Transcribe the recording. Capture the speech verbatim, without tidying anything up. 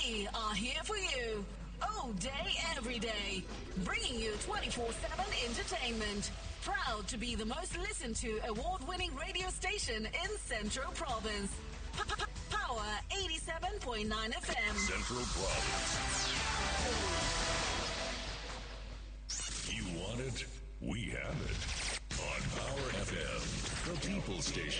We are here for you. All day, every day. Bringing you twenty-four seven entertainment. Proud to be the most listened to award-winning radio station in Central Province. Power eighty-seven point nine F M. Central Province. You want it? We have it. On Power F M, the People Station.